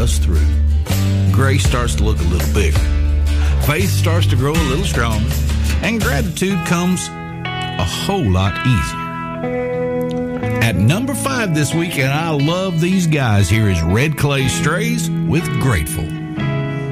us through. Grace starts to look a little bigger. Faith starts to grow a little stronger. And gratitude comes a whole lot easier. At number 5 this week, and I love these guys, here is Red Clay Strays with Grateful.